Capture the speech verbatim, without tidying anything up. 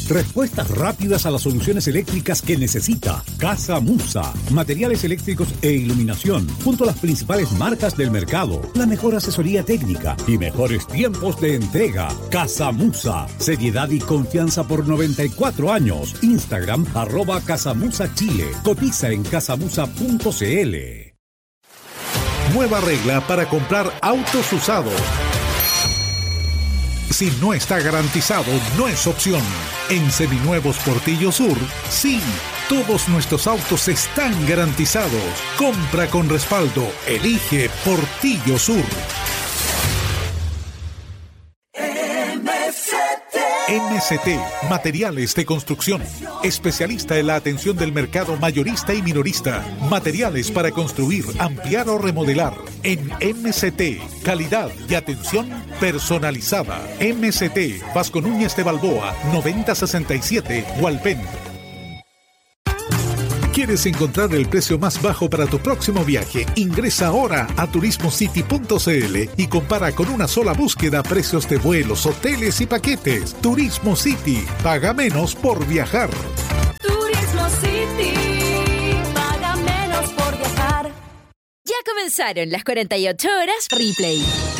Respuestas rápidas a las soluciones eléctricas que necesita. Casa Musa. Materiales eléctricos e iluminación, junto a las principales marcas del mercado. La mejor asesoría técnica y mejores tiempos de entrega. Casa Musa. Seriedad y confianza por noventa y cuatro años. Instagram, arroba Casamusa Chile. Cotiza en casamusa punto cl. Nueva regla para comprar autos usados. Si no está garantizado, no es opción. En Seminuevos Portillo Sur, sí. Todos nuestros autos están garantizados. Compra con respaldo. Elige Portillo Sur. M S T, Materiales de Construcción. Especialista en la atención del mercado mayorista y minorista. Materiales para construir, ampliar o remodelar. En M S T, calidad y atención personalizada. M S T, Vasco Núñez de Balboa, noventa sesenta y siete, Hualpén. ¿Quieres encontrar el precio más bajo para tu próximo viaje? Ingresa ahora a turismo city punto cl y compara con una sola búsqueda precios de vuelos, hoteles y paquetes. Turismo City. Paga menos por viajar. Turismo City. Paga menos por viajar. Ya comenzaron las cuarenta y ocho horas Replay.